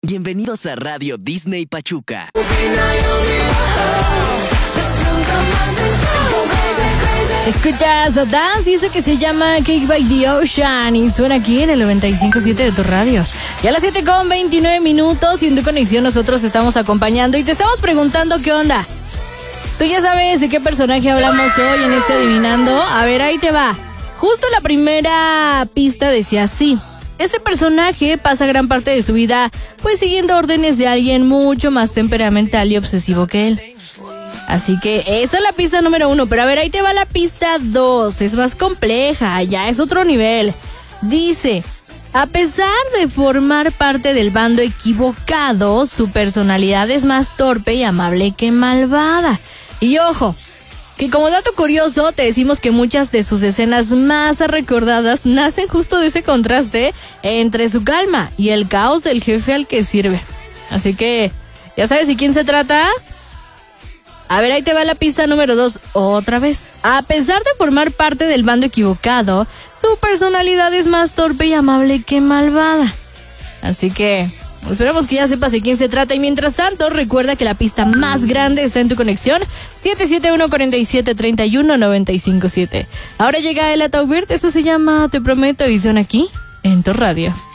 Bienvenidos a Radio Disney Pachuca. Escuchas a Dance y eso que se llama Cake by the Ocean y suena aquí en el 95.7 de tu radio. Y a las 7:29 y en tu conexión nosotros estamos acompañando y te estamos preguntando qué onda. Tú ya sabes de qué personaje hablamos hoy en este Adivinando. A ver, ahí te va. Justo la primera pista decía así. Este personaje pasa gran parte de su vida pues siguiendo órdenes de alguien mucho más temperamental y obsesivo que él. Así que esa es la pista número 1, pero a ver, ahí te va la pista 2, es más compleja, ya es otro nivel. Dice, a pesar de formar parte del bando equivocado, su personalidad es más torpe y amable que malvada. Y ojo, que como dato curioso te decimos que muchas de sus escenas más recordadas nacen justo de ese contraste entre su calma y el caos del jefe al que sirve. Así que, ¿ya sabes de quién se trata? A ver, ahí te va la pista número 2 otra vez. A pesar de formar parte del bando equivocado, su personalidad es más torpe y amable que malvada. Así que esperemos que ya sepas de quién se trata. Y mientras tanto, recuerda que la pista más grande está en tu conexión 771-4731-957. Ahora llega el Ataubert, eso se llama Te Prometo, y son aquí en tu radio.